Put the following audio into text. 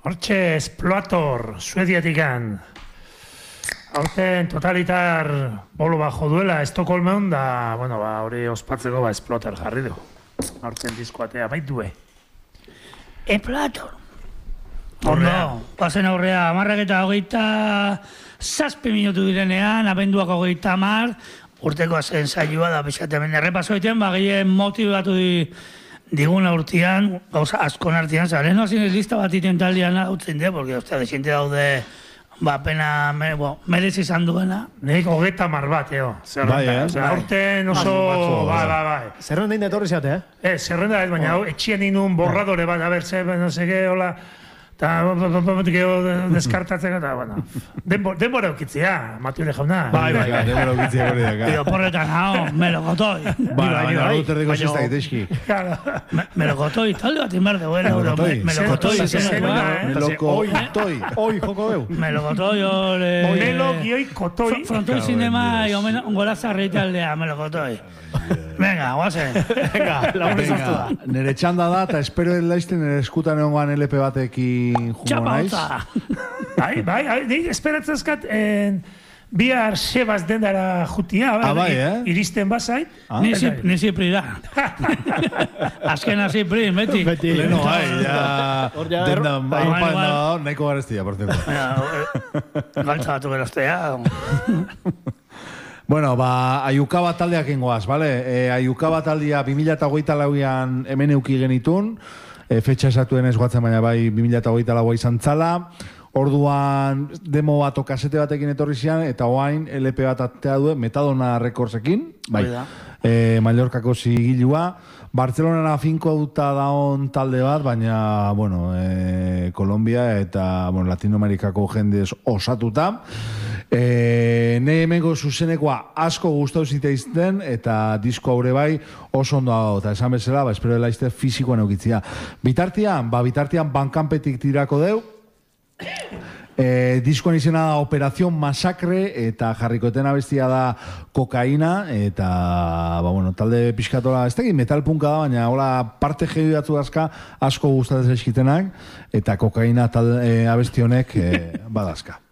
Hortxe, Exploator, Suediatikan. Horten totalitar bolo bajo duela Estocolmen, da, bueno, hori ospatzeko Exploator jarri du. Horten diskoatea baitue. Exploator. Ondo, pasen aurrea, 10:27 minutu direnean, abenduak 30, urteko azen saioa da, pixatemen errepaso egiten, gehien motibatu diguna urtean, gauza askon artean, zaren hazin ez lista bat iten taldean utzen de, porque, ostia, desiente daude, pena, merez izan duena. Nik 30 bat, zerrenda. Horten oso, bai. Zerrenda indetorri zeate, Zerrenda ez, baina etxien inun borradore bat, a ber, no sege, hola, eta deskartatzen, eta, bueno, denbora eukitzea, Matiule jauna. Bai, denbora eukitzea gori daka. Ido, porretan, melokotoi. Baina, dut erdeko zesta egitezki. Melokotoi, talde bat inbar dugu, melokotoi. Oi, joko deu. Melokotoi, hori... Melogioi kotoi. Frontoi zinema, gorazarri taldea, melokotoi. Venga, guazen. Nere txanda da, eta espero laizten nere eskutan egongoan LP batekin jungo naiz. Bai, nik esperatzezkat bihar sebaz dendara jutia, iristen bazait. Nizi prira. Azken hazi pri, beti. Leno, denda, nahiko gareztia, por cierto. Galtza batu geroztea. Bueno, Aiukaba taldeak ingoaz, vale? Aiukaba taldea 2024an hemen euki genitun, fetxa esatuen ez guatzen baina bai 2024a izan txala, orduan demo bat okasete batekin etorri zian, eta oain LP bat atea duen Metadona Recordsekin, bai, Mallorcako zigilua, Bartzelonara finko duta daon talde bat, baina, bueno, Kolombia eta Latinoamerikako jendez osatuta. Ne hemengo zuzenekoa asko gustau ziteizten, eta disko haure bai oso ondo dago, eta esan bezala, espero dela izte fizikoan eukitzia. Bitartian bankanpetik tirako deu, diskoan izena da Operación Masacre, eta jarrikoeten abestia da Kokaina, eta talde pixkatola, ez tegin metalpunka da, baina hola parte jebi batzu dazka asko gustatzen eskitenak, eta Kokaina abesti honek badazka.